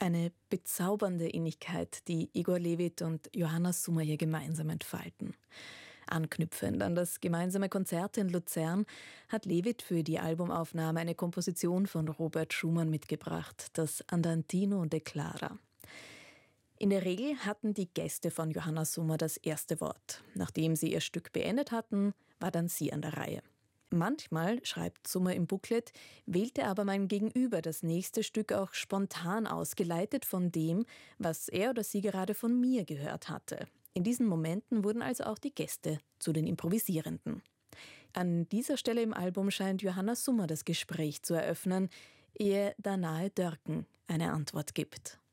Eine bezaubernde Innigkeit, die Igor Levit und Johanna Summer hier gemeinsam entfalten. Anknüpfend an das gemeinsame Konzert in Luzern hat Levit für die Albumaufnahme eine Komposition von Robert Schumann mitgebracht, das Andantino de Clara. In der Regel hatten die Gäste von Johanna Summer das erste Wort. Nachdem sie ihr Stück beendet hatten, war dann sie an der Reihe. Manchmal, schreibt Summer im Booklet, wählte aber mein Gegenüber das nächste Stück auch spontan ausgeleitet von dem, was er oder sie gerade von mir gehört hatte. In diesen Momenten wurden also auch die Gäste zu den Improvisierenden. An dieser Stelle im Album scheint Johanna Summer das Gespräch zu eröffnen, ehe Danae Dörken eine Antwort gibt.